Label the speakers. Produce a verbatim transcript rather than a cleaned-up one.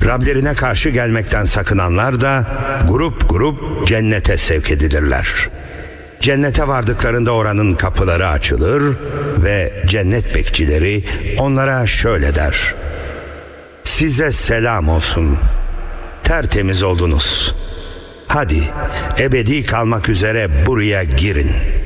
Speaker 1: Rablerine karşı gelmekten sakınanlar da grup grup cennete sevk edilirler. Cennete vardıklarında oranın kapıları açılır ve cennet bekçileri onlara şöyle der: size selam olsun. Tertemiz oldunuz. Hadi ebedi kalmak üzere buraya girin.